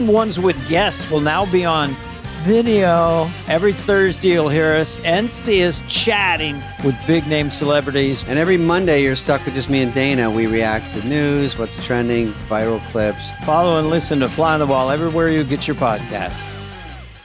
ones with guests will now be on video. Every Thursday, you'll hear us and see us chatting with big-name celebrities. And every Monday, you're stuck with just me and Dana. We react to news, what's trending, viral clips. Follow and listen to Fly on the Wall everywhere you get your podcasts.